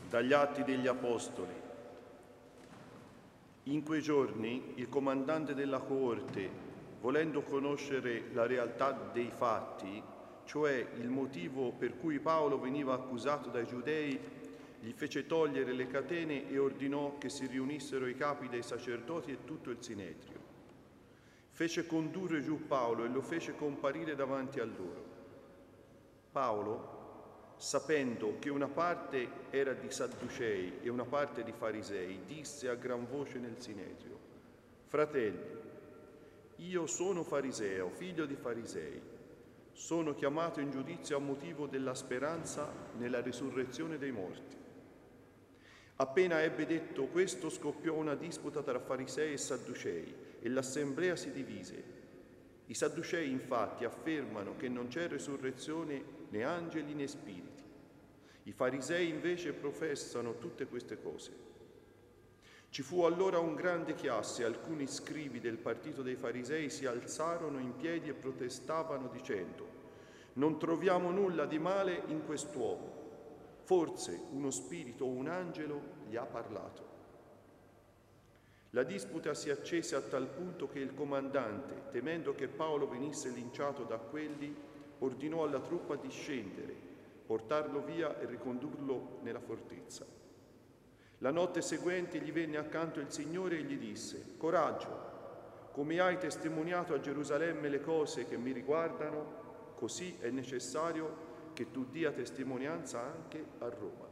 Dagli Atti degli Apostoli. In quei giorni il comandante della coorte, volendo conoscere la realtà dei fatti, cioè il motivo per cui Paolo veniva accusato dai giudei, gli fece togliere le catene e ordinò che si riunissero i capi dei sacerdoti e tutto il Sinedrio. Fece condurre giù Paolo e lo fece comparire davanti a loro. Paolo, sapendo che una parte era di Sadducei e una parte di Farisei, disse a gran voce nel Sinedrio: «Fratelli, io sono fariseo, figlio di farisei. Sono chiamato in giudizio a motivo della speranza nella risurrezione dei morti». Appena ebbe detto questo, scoppiò una disputa tra farisei e sadducei e l'assemblea si divise. I sadducei infatti affermano che non c'è risurrezione né angeli né spiriti. I farisei invece professano tutte queste cose. Ci fu allora un grande chiasso e alcuni scribi del partito dei farisei si alzarono in piedi e protestavano dicendo: «Non troviamo nulla di male in quest'uomo. Forse uno spirito o un angelo gli ha parlato». La disputa si accese a tal punto che il comandante, temendo che Paolo venisse linciato da quelli, ordinò alla truppa di scendere, portarlo via e ricondurlo nella fortezza. La notte seguente gli venne accanto il Signore e gli disse: «Coraggio, come hai testimoniato a Gerusalemme le cose che mi riguardano, così è necessario che tu dia testimonianza anche a Roma».